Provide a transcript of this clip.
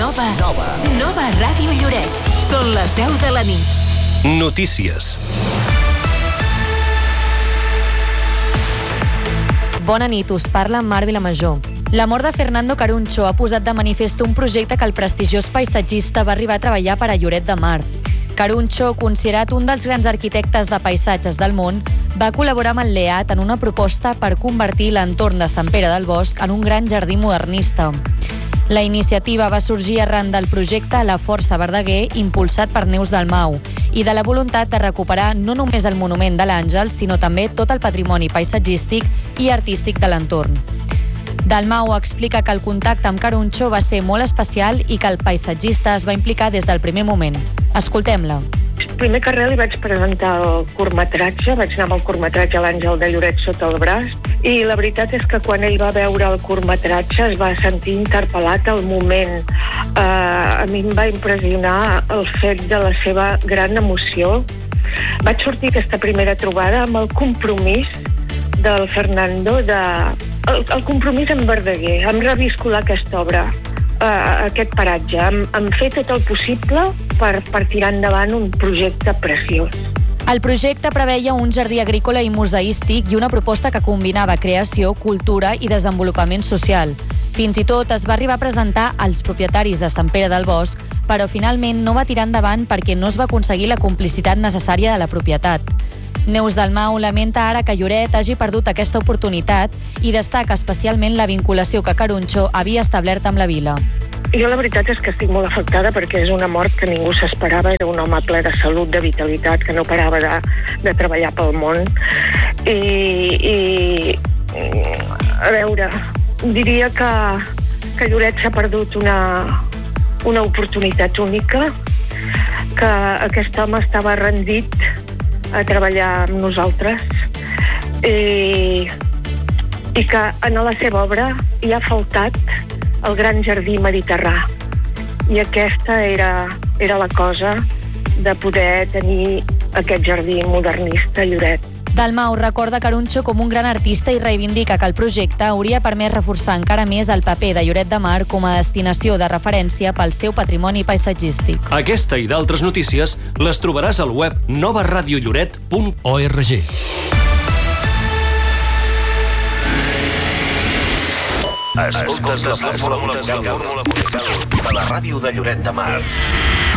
Nova Ràdio Lloret. Són les 10 de la nit. Notícies. Bona nit, us parla Mar Vilamajor. La mort de Fernando Caruncho ha posat de manifest un projecte que el prestigiós paisatgista va arribar a treballar per a Lloret de Mar. Caruncho, considerat un dels grans arquitectes de paisatges del món, va col·laborar amb el LEAT en una proposta per convertir l'entorn de Sant Pere del Bosc en un gran jardí modernista. La iniciativa va sorgir arran del projecte La Força Verdaguer, impulsat per Neus Dalmau, i de la voluntat de recuperar no només el monument de l'Àngel, sinó també tot el patrimoni paisatgístic i artístic de l'entorn. Dalmau explica que el contacte amb Caruncho va ser molt especial i que el paisatgista es va implicar des del primer moment. Escoltem-la. Primer que res li vaig presentar el curtmetratge, vaig anar amb el curtmetratge a l'Àngel de Lloret sota el braç, i la veritat és que quan ell va veure el curtmetratge es va sentir interpel·lat al moment. A mi em va impressionar el fet de la seva gran emoció. Vaig sortir aquesta primera trobada amb el compromís del Fernando, el compromís amb Verdaguer, amb reviscolar aquesta obra, aquest paratge, amb fer tot el possible per tirar endavant un projecte preciós. El projecte preveia un jardí agrícola i museístic i una proposta que combinava creació, cultura i desenvolupament social. Fins i tot es va arribar a presentar als propietaris de Sant Pere del Bosc, però finalment no va tirar endavant perquè no es va aconseguir la complicitat necessària de la propietat. Neus Dalmau lamenta ara que Lloret hagi perdut aquesta oportunitat i destaca especialment la vinculació que Caruncho havia establert amb la vila. Jo la veritat és que estic molt afectada perquè és una mort que ningú s'esperava. Era un home ple de salut, de vitalitat, que no parava de treballar pel món. I a veure, diria que Lloret s'ha perdut una oportunitat única, que aquest home estava rendit a treballar amb nosaltres i que en la seva obra hi ha faltat el gran jardí mediterrà, i aquesta era la cosa de poder tenir aquest jardí modernista a Lloret. Dalmau recorda Caruncho com un gran artista i reivindica que el projecte hauria permès reforçar encara més el paper de Lloret de Mar com a destinació de referència pel seu patrimoni paisatgístic. Aquesta i d'altres notícies les trobaràs al web novaradiolloret.org. Escoltes la fórmula musical de la ràdio de Lloret de Mar.